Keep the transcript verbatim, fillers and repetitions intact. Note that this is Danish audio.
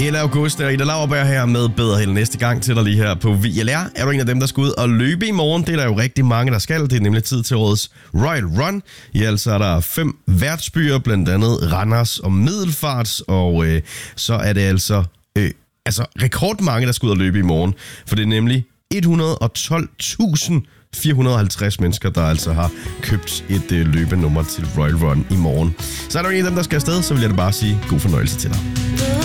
Ella August og Ida Lauerberg her med Bedre Held næste gang til dig lige her på V L R. Er du en af dem, der skal ud og løbe i morgen? Det er der jo rigtig mange, der skal. Det er nemlig tid til årets Royal Run. I alt så er der fem værtsbyer, blandt andet Randers og Middelfart. Og øh, så er det altså, øh, altså rekordmange, der skal ud og løbe i morgen. For det er nemlig et hundrede og tolv tusind fire hundrede og halvtreds mennesker, der altså har købt et øh, løbenummer til Royal Run i morgen. Så er der en af dem, der skal afsted, så vil jeg da bare sige god fornøjelse til dig.